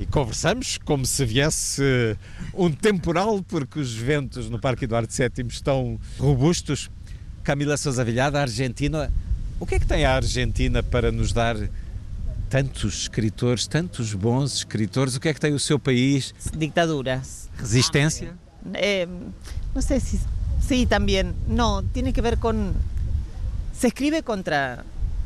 e conversamos como se viesse um temporal, porque os ventos no Parque Eduardo VII estão robustos. Camila Sousa Vilhada, a Argentina, o que é que tem a Argentina para nos dar tantos escritores, tantos bons escritores? O que é que tem o seu país? Dictaduras. Resistência? No sé si... Sí, también. No, tiene que ver con... Se escribe contra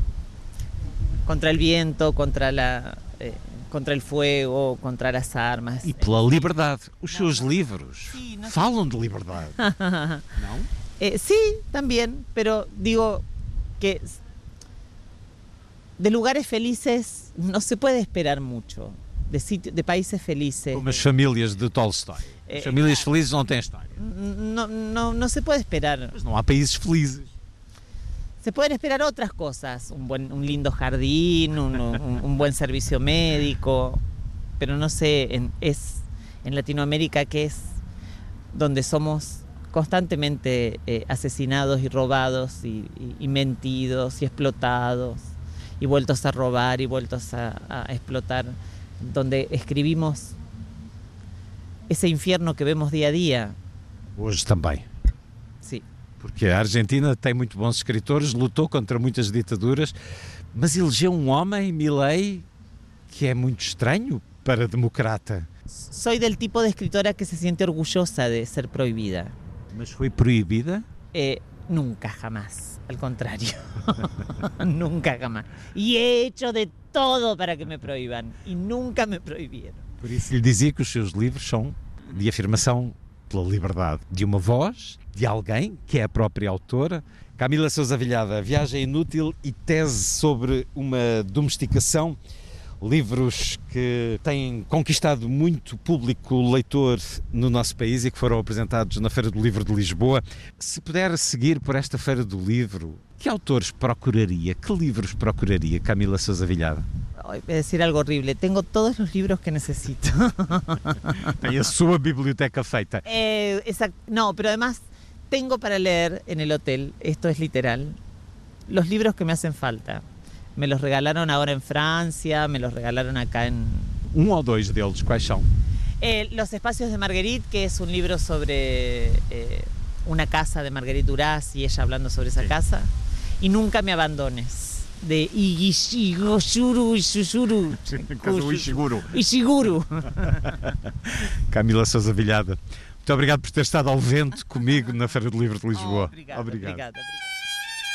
el viento, contra el fuego, contra las armas. E pela liberdade. Os seus livros falam de liberdade. Não? Sí, también, pero digo que de lugares felices no se puede esperar mucho, de países felices. Como as famílias de Tolstói. As famílias felizes não têm história. No se puede esperar. Mas não há países felizes. Se pueden esperar otras cosas, un lindo jardín, un buen servicio médico, pero no sé, en Latinoamérica, que es donde somos constantemente asesinados y robados y mentidos y explotados y vueltos a robar y vueltos a explotar, donde escribimos ese infierno que vemos día a día. Hoje também. Sim. Porque a Argentina tem muito bons escritores, lutou contra muitas ditaduras, mas elegeu um homem, Milei, que é muito estranho para democrata. Soy del tipo de escritora que se siente orgullosa de ser prohibida. Mas foi proibida? Nunca, jamás. Al contrario. Nunca, jamás. Y he hecho de todo para que me prohíban. Y nunca me prohibieron. Por isso lhe dizia que os seus livros são de afirmação pela liberdade. De uma voz, de alguém que é a própria autora. Camila Sousa Vilhada, Viagem Inútil e Tese sobre uma Domesticação. Livros que têm conquistado muito público leitor no nosso país e que foram apresentados na Feira do Livro de Lisboa. Se puder seguir por esta Feira do Livro, que autores procuraria? Que livros procuraria, Camila Sousa Vilhada? Voy a decir algo horrible. Tengo todos los libros que necesito. Tem a sua biblioteca feita. Exacto. No, pero además tengo para leer en el hotel, esto es literal, los libros que me hacen falta. Me los regalaron ahora en Francia, me los regalaron acá en... Um ou dois deles, quais são? Los espacios de Marguerite, que es un libro sobre una casa de Marguerite Duras y ella hablando sobre esa casa. Y Nunca me abandones, de Ishiguro. Camila Sousa Vilhada, muito obrigado por ter estado ao vento comigo na Feira do Livro de Lisboa. Obrigada.